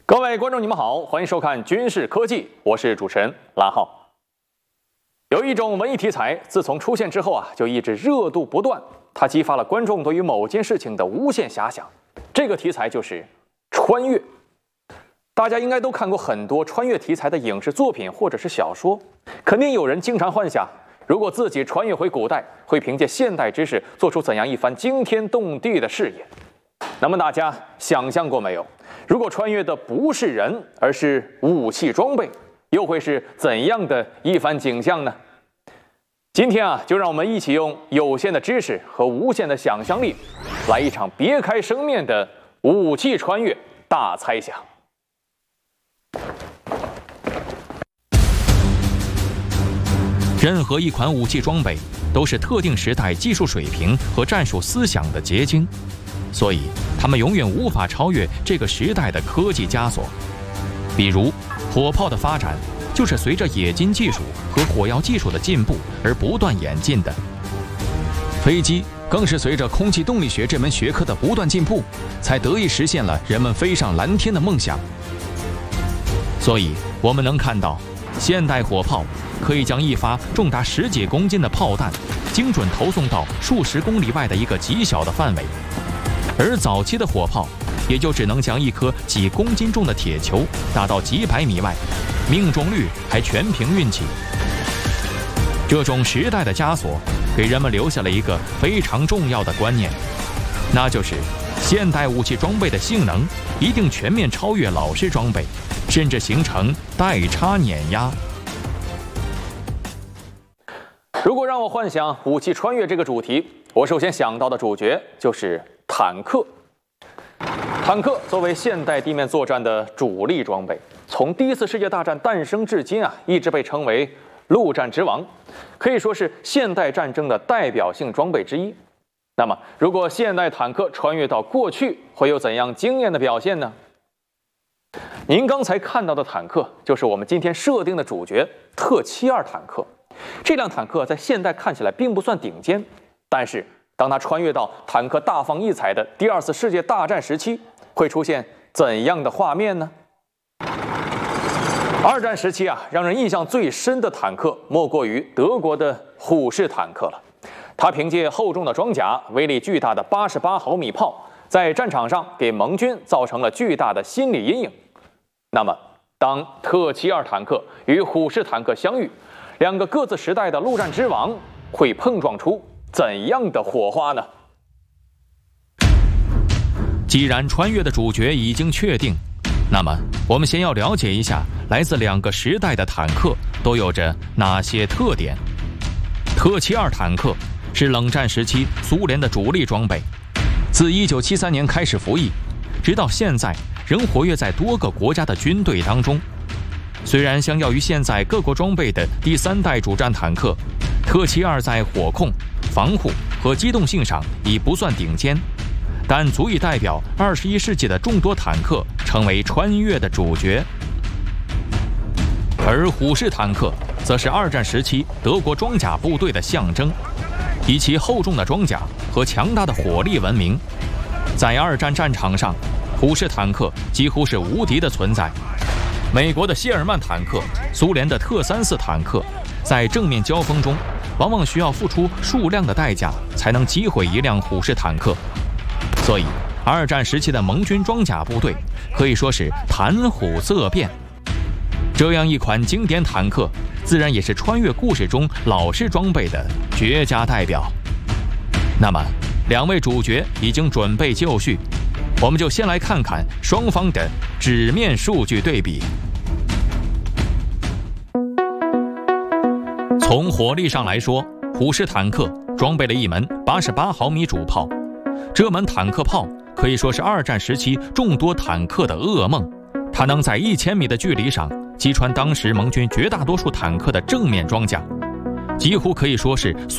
各位观众，你们好，欢迎收看《军事科技》，我是主持人蓝浩。有一种文艺题材，自从出现之后就一直热度不断，它激发了观众对于某件事情的无限遐想。这个题材就是穿越。大家应该都看过很多穿越题材的影视作品或者是小说，肯定有人经常幻想，如果自己穿越回古代，会凭借现代知识做出怎样一番惊天动地的事业。那么大家想象过没有？如果穿越的不是人，而是武器装备，又会是怎样的一番景象呢？今天就让我们一起用有限的知识和无限的想象力，来一场别开生面的武器穿越大猜想。 任何一款武器装备都是特定时代技术水平和战术思想的结晶，所以他们永远无法超越这个时代的科技枷锁。比如，火炮的发展就是随着冶金技术和火药技术的进步而不断演进的。飞机更是随着空气动力学这门学科的不断进步，才得以实现了人们飞上蓝天的梦想。所以，我们能看到，现代火炮可以将一发重达10几公斤的炮弹，精准投送到数十公里外的一个极小的范围。而早期的火炮也就只能将一颗几公斤重的铁球打到几百米外，命中率还全凭运气。这种时代的枷锁给人们留下了一个非常重要的观念，那就是现代武器装备的性能一定全面超越老式装备，甚至形成代差碾压。 如果让我幻想武器穿越这个主题，我首先想到的主角就是坦克。坦克作为现代地面作战的主力装备，从第一次世界大战诞生至今一直被称为陆战之王，可以说是现代战争的代表性装备之一。那么，如果现代坦克穿越到过去，会有怎样惊艳的表现呢？您刚才看到的坦克，就是我们今天设定的主角特72坦克。这辆坦克在现代看起来并不算顶尖，但是当它穿越到坦克大放异彩的第2次世界大战时期，会出现怎样的画面呢？二战时期让人印象最深的坦克莫过于德国的虎式坦克了。它凭借厚重的装甲、威力巨大的88毫米炮，在战场上给盟军造成了巨大的心理阴影。那么，当特72坦克与虎式坦克相遇，两个各自时代的陆战之王会碰撞出怎样的火花呢？ 既然穿越的主角已经确定，那么我们先要了解一下来自两个时代的坦克都有着哪些特点。特72坦克是冷战时期苏联的主力装备，自1973年开始服役，直到现在仍活跃在多个国家的军队当中。虽然相较于现在各国装备的第3代主战坦克，特72在火控、防护和机动性上已不算顶尖，但足以代表21世纪的众多坦克成为穿越的主角。而虎式坦克则是2战时期德国装甲部队的象征，以其厚重的装甲和强大的火力闻名。在2战战场上，虎式坦克几乎是无敌的存在。美国的谢尔曼坦克、苏联的特34坦克，在正面交锋中，往往需要付出数量的代价才能击毁一辆虎式坦克。所以，2战时期的盟军装甲部队可以说是谈虎色变。这样一款经典坦克，自然也是穿越故事中老式装备的绝佳代表。那么，两位主角已经准备就绪，我们就先来看看双方的纸面数据对比。从火力上来说，虎式坦克装备了一门88毫米主炮，这门坦克炮可以说是2战时期众多坦克的噩梦。它能在1000米的距离上击穿当时盟军绝大多数坦克的正面装甲，几乎可以说是